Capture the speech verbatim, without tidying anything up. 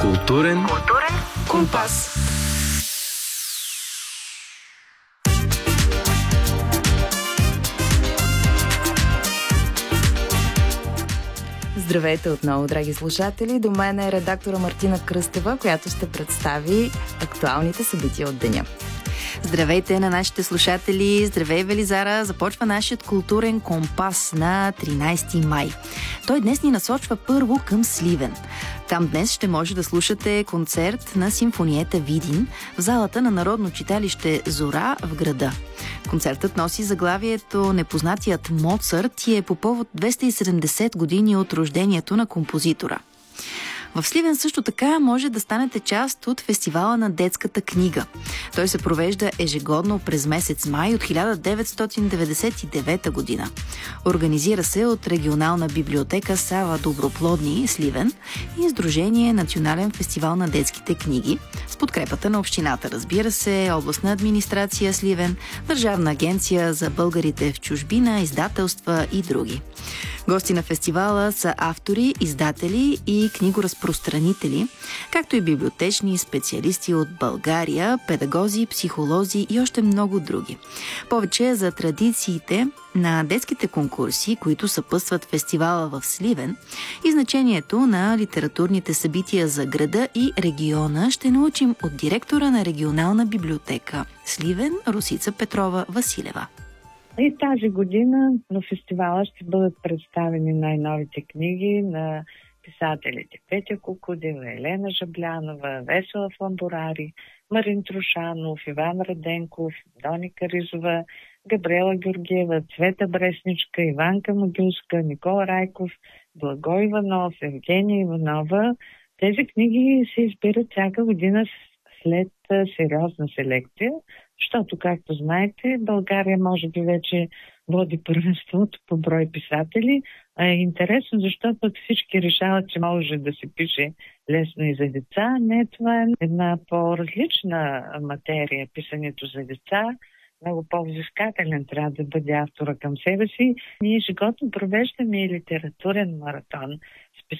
Културен, Културен компас. Здравейте отново, драги слушатели! До мен е редактора Мартина Кръстева, която ще представи актуалните събития от деня. Здравейте на нашите слушатели! Здравей, Велизара! Започва нашият културен компас на тринайсети май. Той днес ни насочва първо към Сливен. Там днес ще може да слушате концерт на Симфониета Видин в залата на Народно читалище Зора в града. Концертът носи заглавието "Непознатият Моцарт" и е по повод двеста и седемдесет години от рождението на композитора. В Сливен също така може да станете част от фестивала на детската книга. Той се провежда ежегодно през месец май от хиляда деветстотин деветдесет и девета година. Организира се от регионална библиотека Сава Доброплодни, Сливен, и Сдружение Национален фестивал на детските книги с подкрепата на общината, разбира се, областна администрация Сливен, Държавна агенция за българите в чужбина, издателства и други. Гости на фестивала са автори, издатели и книгоразпространители, както и библиотечни специалисти от България, педагози, психолози и още много други. Повече за традициите на детските конкурси, които съпътстват фестивала в Сливен, и значението на литературните събития за града и региона ще научим от директора на регионална библиотека Сливен Росица Петрова Василева. И тази година на фестивала ще бъдат представени най-новите книги на писателите Петя Кукудева, Елена Жаблянова, Весела Фламборари, Марин Трушанов, Иван Раденков, Доника Ризова, Габриела Георгиева, Цвета Бресничка, Иванка Могилска, Никола Райков, Благо Иванов, Евгения Иванова. Тези книги се избират всяка година след сериозна селекция, защото, както знаете, България може би вече води първенството по брой писатели. А е интересно, защото пък всички решават, че може да се пише лесно и за деца. Не, това е една по-различна материя, писането за деца. Много по-взискателен трябва да бъде автора към себе си. Ние ежегодно провеждаме и литературен маратон с